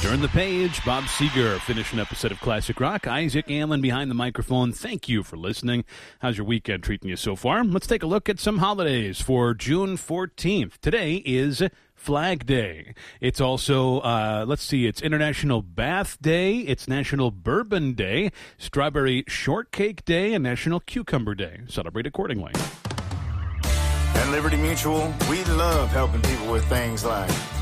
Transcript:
Turn the page. Bob Seger finishing an episode of Classic Rock. Isaac Allen behind the microphone. Thank you for listening. How's your weekend treating you so far? Let's take a look at some holidays for June 14th. Today is Flag Day. It's also, it's International Bath Day. It's National Bourbon Day, Strawberry Shortcake Day, and National Cucumber Day. Celebrate accordingly. At Liberty Mutual, we love helping people with things like